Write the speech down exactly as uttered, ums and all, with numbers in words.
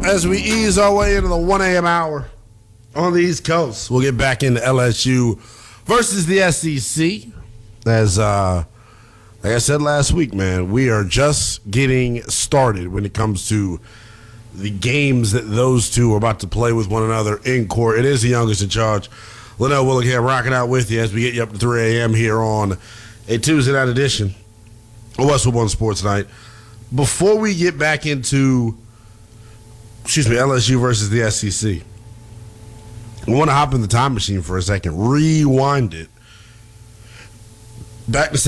as we ease our way into the one a.m. hour on the East Coast, we'll get back into L S U versus the S E C. As uh, like I said last week, man, we are just getting started when it comes to the games that those two are about to play with one another in court. It is the youngest in charge, Linnell Willingham, rocking out with you as we get you up to three a.m. here on a Tuesday night edition of Westwood One Sports Night. Before we get back into, excuse me, L S U versus the S E C, I want to hop in the time machine for a second, rewind it back to